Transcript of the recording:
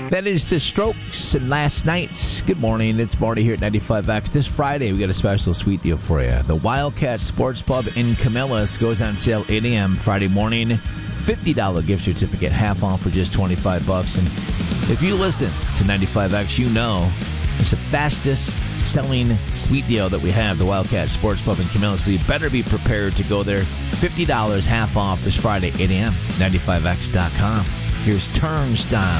That is the Strokes and Last Nights. Good morning. It's Marty here at 95X. This Friday, we got a special sweet deal for you. The Wildcat Sports Pub in Camillus goes on sale 8 a.m. Friday morning. $50 gift certificate, half off for just $25. And if you listen to 95X, you know it's the fastest selling sweet deal that we have, the Wildcat Sports Pub in Camillus. So you better be prepared to go there. $50 half off this Friday, 8 a.m. 95X.com. Here's Turnstile.